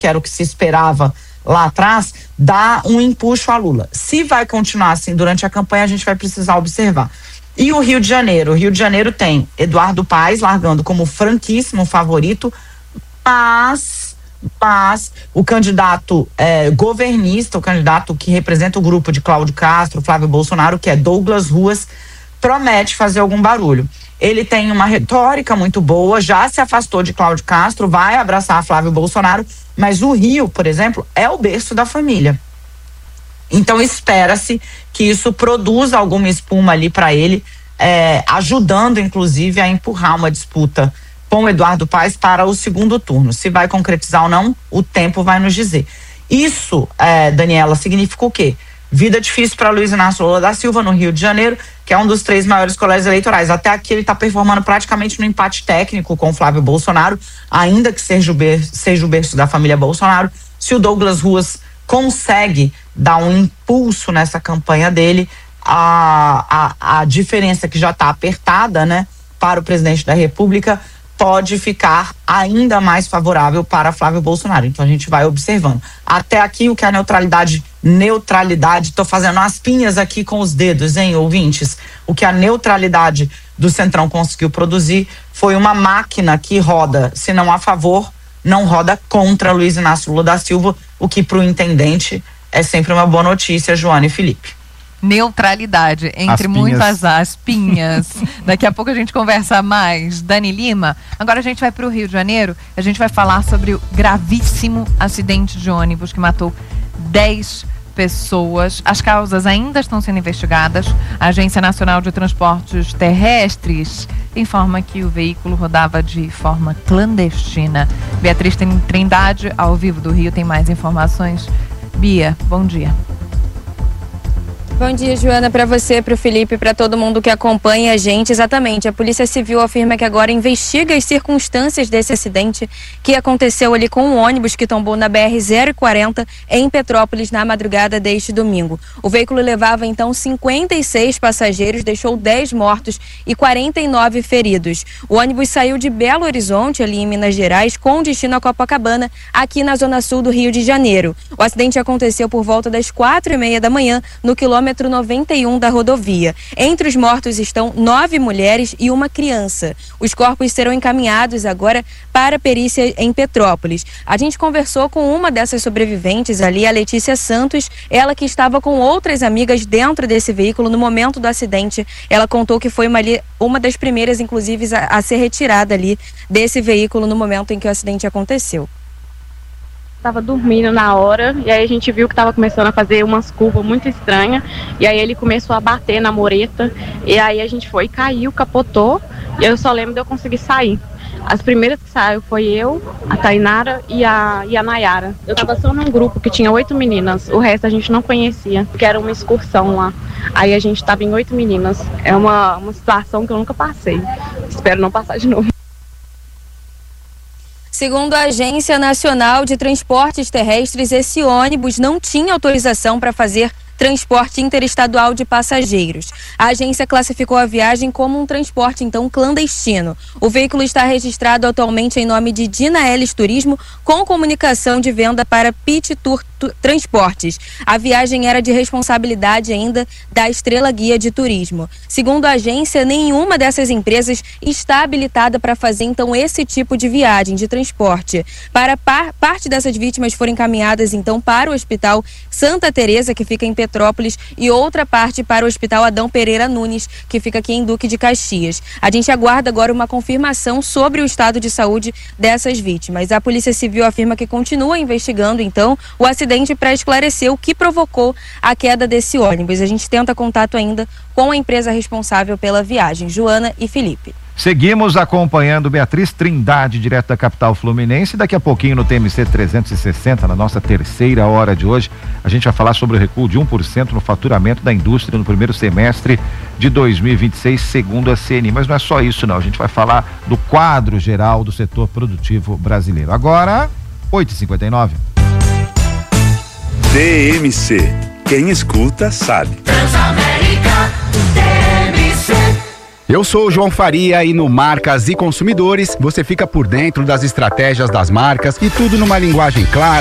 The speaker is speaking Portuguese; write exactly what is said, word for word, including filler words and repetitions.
que era o que se esperava lá atrás, dá um empuxo a Lula. Se vai continuar assim durante a campanha, a gente vai precisar observar. E o Rio de Janeiro? O Rio de Janeiro tem Eduardo Paes largando como franquíssimo favorito, mas, mas o candidato é, governista, o candidato que representa o grupo de Cláudio Castro, Flávio Bolsonaro, que é Douglas Ruas, promete fazer algum barulho. Ele tem uma retórica muito boa, já se afastou de Cláudio Castro, vai abraçar Flávio Bolsonaro, mas o Rio, por exemplo, é o berço da família. Então espera-se que isso produza alguma espuma ali para ele, é, ajudando inclusive a empurrar uma disputa com o Eduardo Paes para o segundo turno. Se vai concretizar ou não, o tempo vai nos dizer. Isso, é, Daniela, significa o quê? Vida difícil para Luiz Inácio Lula da Silva no Rio de Janeiro, que é um dos três maiores colégios eleitorais. Até aqui ele está performando praticamente no empate técnico com o Flávio Bolsonaro, ainda que seja o, berço, seja o berço da família Bolsonaro. Se o Douglas Ruas consegue dar um impulso nessa campanha dele, a, a, a diferença que já está apertada, né, para o presidente da República pode ficar ainda mais favorável para Flávio Bolsonaro. Então a gente vai observando. Até aqui o que a neutralidade, neutralidade, tô fazendo as pinhas aqui com os dedos, hein, ouvintes? O que a neutralidade do Centrão conseguiu produzir foi uma máquina que roda, se não a favor, não roda contra Luiz Inácio Lula da Silva, o que para o intendente é sempre uma boa notícia, Joana e Felipe. Neutralidade, entre muitas aspinhas. Daqui a pouco a gente conversa mais. Dani Lima, agora a gente vai para o Rio de Janeiro, a gente vai falar sobre o gravíssimo acidente de ônibus que matou dez pessoas. As causas ainda estão sendo investigadas. A Agência Nacional de Transportes Terrestres informa que o veículo rodava de forma clandestina. Beatriz Trindade, ao vivo do Rio, tem mais informações. Bia, bom dia. Bom dia, Joana, para você, para o Felipe, para todo mundo que acompanha a gente. Exatamente, a Polícia Civil afirma que agora investiga as circunstâncias desse acidente que aconteceu ali com um ônibus que tombou na B R zero quarenta em Petrópolis na madrugada deste domingo. O veículo levava então cinquenta e seis passageiros, deixou dez mortos e quarenta e nove feridos. O ônibus saiu de Belo Horizonte, ali em Minas Gerais, com destino a Copacabana, aqui na zona sul do Rio de Janeiro. O acidente aconteceu por volta das quatro e meia da manhã, no quilômetro noventa e um da rodovia. Entre os mortos estão nove mulheres e uma criança. Os corpos serão encaminhados agora para a perícia em Petrópolis. A gente conversou com uma dessas sobreviventes ali, a Letícia Santos, ela que estava com outras amigas dentro desse veículo no momento do acidente. Ela contou que foi uma, uma das primeiras, inclusive, a, a ser retirada ali desse veículo no momento em que o acidente aconteceu. Tava dormindo na hora, e aí a gente viu que tava começando a fazer umas curvas muito estranhas, e aí ele começou a bater na mureta, e aí a gente foi, caiu, capotou, e eu só lembro de eu conseguir sair. As primeiras que saiu foi eu, a Tainara e a, e a Nayara. Eu tava só num grupo que tinha oito meninas, o resto a gente não conhecia, porque era uma excursão lá. Aí a gente tava em oito meninas. É uma, uma situação que eu nunca passei. Espero não passar de novo. Segundo a Agência Nacional de Transportes Terrestres, esse ônibus não tinha autorização para fazer transporte interestadual de passageiros. A agência classificou a viagem como um transporte, então, clandestino. O veículo está registrado atualmente em nome de Dina Ellis Turismo, com comunicação de venda para Pit Tour Transportes. A viagem era de responsabilidade ainda da Estrela Guia de Turismo. Segundo a agência, nenhuma dessas empresas está habilitada para fazer, então, esse tipo de viagem, de transporte. Para par parte dessas vítimas foram encaminhadas, então, para o Hospital Santa Teresa, que fica em Petrópolis, e outra parte para o Hospital Adão Pereira Nunes, que fica aqui em Duque de Caxias. A gente aguarda agora uma confirmação sobre o estado de saúde dessas vítimas. A Polícia Civil afirma que continua investigando, então, o acidente para esclarecer o que provocou a queda desse ônibus. A gente tenta contato ainda com a empresa responsável pela viagem. Joana e Felipe. Seguimos acompanhando Beatriz Trindade, direto da capital fluminense. Daqui a pouquinho no T M C trezentos e sessenta, na nossa terceira hora de hoje, a gente vai falar sobre o recuo de um por cento no faturamento da indústria no primeiro semestre de dois mil e vinte e seis, segundo a C N I. Mas não é só isso, não. A gente vai falar do quadro geral do setor produtivo brasileiro. Agora, oito e cinquenta e nove. T M C. Quem escuta sabe. Transamérica, T M C. Eu sou o João Faria e no Marcas e Consumidores você fica por dentro das estratégias das marcas e tudo numa linguagem clara